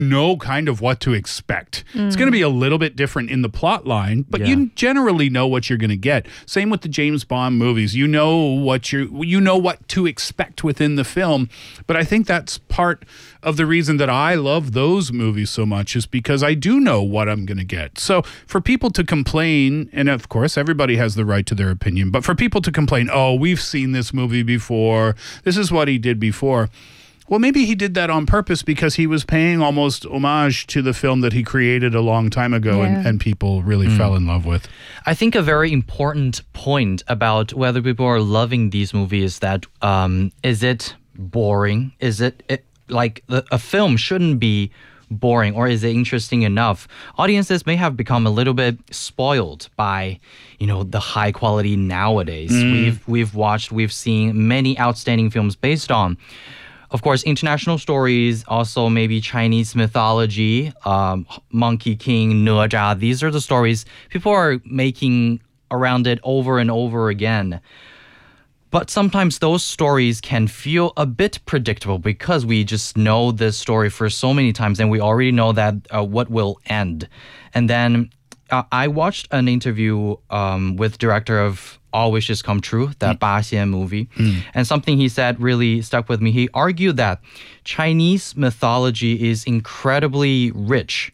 know kind of what to expect. It's going to be a little bit different in the plot line, but you generally know what you're going to get. Same with the James Bond movies. You know what to expect within the film. But I think that's part of the reason that I love those movies so much, is because I do know what I'm going to get. So for people to complain, and of course everybody has the right to their opinion, but for people to complain, oh, we've seen this movie before, this is what he did before. Well, maybe he did that on purpose because he was paying almost homage to the film that he created a long time ago and people really fell in love with. I think a very important point about whether people are loving these movies is that is it boring? Is it like a film shouldn't be boring, or is it interesting enough? Audiences may have become a little bit spoiled by, the high quality nowadays. We've seen many outstanding films based on, of course, international stories, also maybe Chinese mythology, Monkey King,哪吒. These are the stories people are making around it over and over again. But sometimes those stories can feel a bit predictable because we just know this story for so many times and we already know that what will end. And then I watched an interview with director of All Wishes Come True, that 八仙 movie. And something he said really stuck with me. He argued that Chinese mythology is incredibly rich.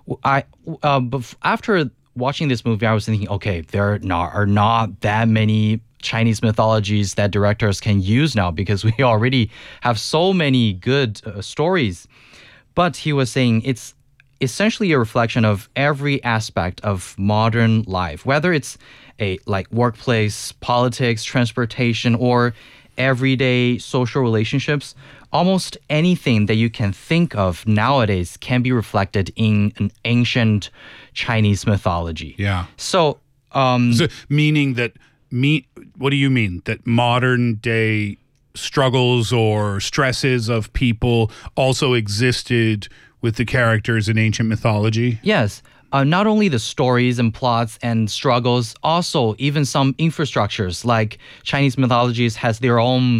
After watching this movie, I was thinking, okay, there are not that many Chinese mythologies that directors can use now because we already have so many good stories. But he was saying it's essentially a reflection of every aspect of modern life, whether it's like workplace, politics, transportation, or everyday social relationships. Almost anything that you can think of nowadays can be reflected in an ancient Chinese mythology. Yeah. So meaning that what do you mean? That modern day struggles or stresses of people also existed with the characters in ancient mythology? Yes. Not only the stories and plots and struggles, also even some infrastructures, like Chinese mythologies has their own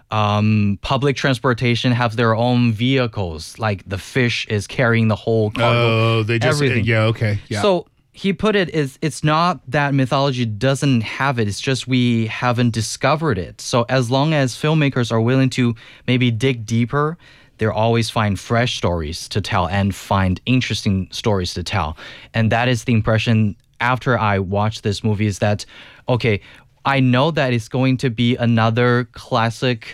public transportation, have their own vehicles, like the fish is carrying the whole cargo. Oh, they just, everything. Yeah, okay. Yeah. So he put it is it's not that mythology doesn't have it, it's just we haven't discovered it. So as long as filmmakers are willing to maybe dig deeper, they'll always find fresh stories to tell and find interesting stories to tell. And that is the impression after I watched this movie, is that, okay, I know that it's going to be another classic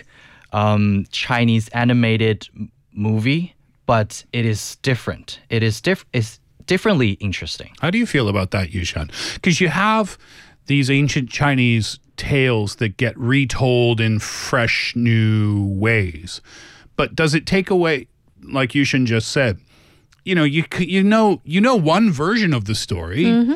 Chinese animated movie, but it is different. It's differently interesting. How do you feel about that, Yushan? Because you have these ancient Chinese tales that get retold in fresh new ways. But does it take away, like Yushan just said, you know one version of the story,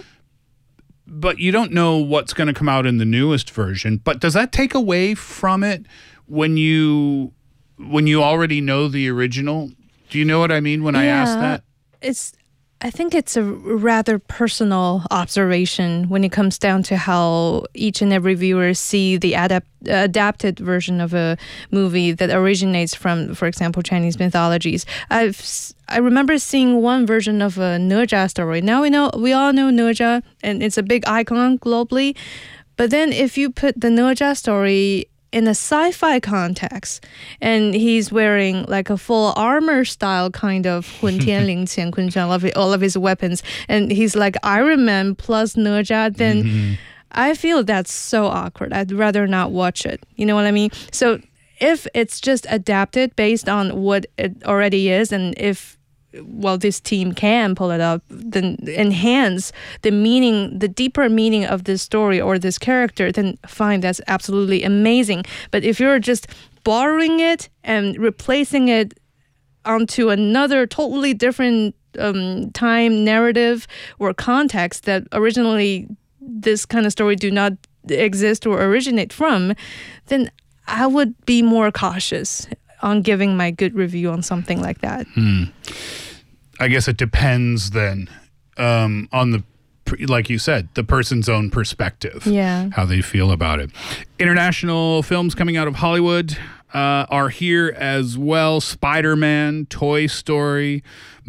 but you don't know what's going to come out in the newest version. But does that take away from it when you already know the original? Do you know what I mean when I ask that? I think it's a rather personal observation when it comes down to how each and every viewer see the adapted version of a movie that originates from, for example, Chinese mythologies. I remember seeing one version of a哪吒story. Now we all know哪吒, and it's a big icon globally. But then if you put the哪吒story in a sci-fi context, and he's wearing like a full armor style kind of 混天绫乾坤掌, all of his weapons, and he's like Iron Man plus哪吒, then I feel that's so awkward. I'd rather not watch it. You know what I mean? So if it's just adapted based on what it already is, and if this team can pull it up, then enhance the meaning, the deeper meaning of this story or this character, then fine, that's absolutely amazing. But if you're just borrowing it and replacing it onto another totally different time narrative or context that originally this kind of story do not exist or originate from, then I would be more cautious on giving my good review on something like that. I guess it depends then on the, like you said, the person's own perspective, how they feel about it. International films coming out of Hollywood are here as well. Spider-Man, Toy Story,